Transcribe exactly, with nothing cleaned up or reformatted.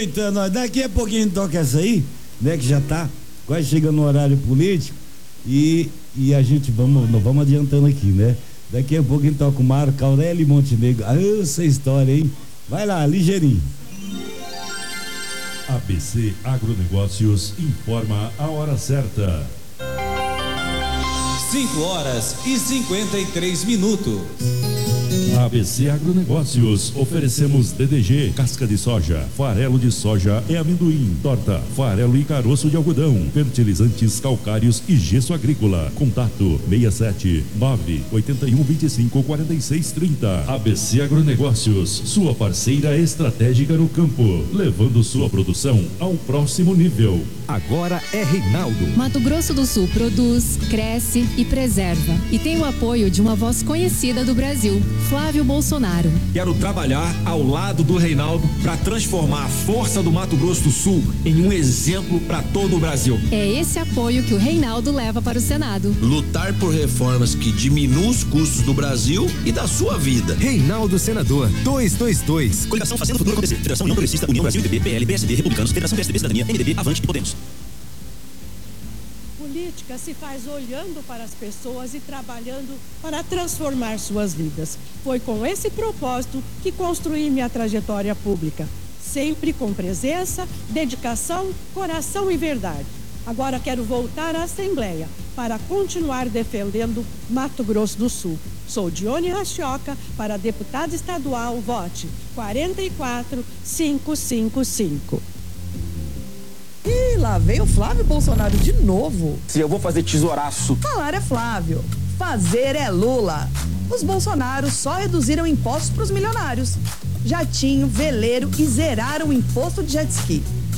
Eita, nós, daqui a pouquinho toca essa aí, né? Que já tá quase chegando no horário político. E, e a gente vamos, nós vamos adiantando aqui, né? Daqui a pouquinho toca o Marco Aurélio Montenegro. Ah, essa história, hein? Vai lá, ligeirinho. A B C Agronegócios informa a hora certa. cinco horas e cinquenta e três minutos. A B C Agronegócios, oferecemos D D G, casca de soja, farelo de soja e amendoim, torta, farelo e caroço de algodão, fertilizantes calcários e gesso agrícola. Contato seis sete nove oito um dois cinco quatro seis três zero. A B C Agronegócios, sua parceira estratégica no campo, levando sua produção ao próximo nível. Agora é Reinaldo. Mato Grosso do Sul produz, cresce e preserva. E tem o apoio de uma voz conhecida do Brasil, Flávio Bolsonaro. Quero trabalhar ao lado do Reinaldo para transformar a força do Mato Grosso do Sul em um exemplo para todo o Brasil. É esse apoio que o Reinaldo leva para o Senado. Lutar por reformas que diminuam os custos do Brasil e da sua vida. Reinaldo Senador, dois dois dois. Coligação Fazendo o Futuro Acontecer. Federação União Progressista, União Brasil, M D B, P L, P S D, Republicanos, Federação P S D B, Cidadania, M D B, Avante e Podemos. Política se faz olhando para as pessoas e trabalhando para transformar suas vidas. Foi com esse propósito que construí minha trajetória pública, sempre com presença, dedicação, coração e verdade. Agora quero voltar à Assembleia para continuar defendendo Mato Grosso do Sul. Sou Dione Rachioca, para deputada estadual, vote quatro quatro cinco cinco cinco. Ih, lá veio o Flávio Bolsonaro de novo. Se eu vou fazer tesouraço. Falar é Flávio, fazer é Lula. Os Bolsonaros só reduziram impostos para os milionários. Jatinho, veleiro e zeraram o imposto de jet ski.